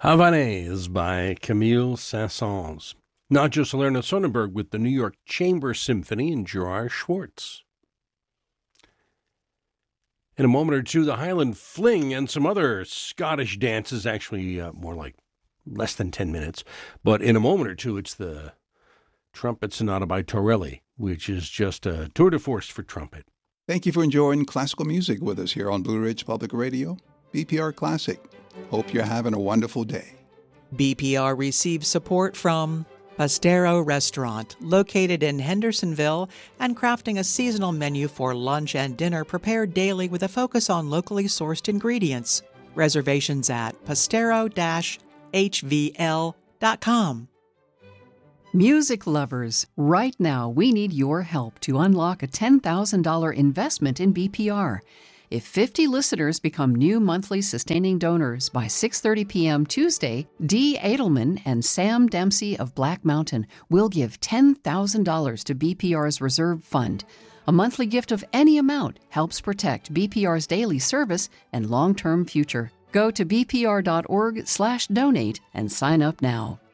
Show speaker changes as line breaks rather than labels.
Havanaise by Camille Saint-Saëns. Not just Lerna Sonnenberg with the New York Chamber Symphony and Gerard Schwartz. In a moment or two, the Highland Fling and some other Scottish dances, actually more like less than 10 minutes. But in a moment or two, it's the Trumpet Sonata by Torelli, which is just a tour de force for trumpet.
Thank you for enjoying classical music with us here on Blue Ridge Public Radio, BPR Classic. Hope you're having a wonderful day.
BPR receives support from Pastero Restaurant, located in Hendersonville and crafting a seasonal menu for lunch and dinner prepared daily with a focus on locally sourced ingredients. Reservations at pastero-hvl.com.
Music lovers, right now we need your help to unlock a $10,000 investment in BPR. If 50 listeners become new monthly sustaining donors by 6:30 p.m. Tuesday, Dee Edelman and Sam Dempsey of Black Mountain will give $10,000 to BPR's reserve fund. A monthly gift of any amount helps protect BPR's daily service and long-term future. Go to bpr.org/donate and sign up now.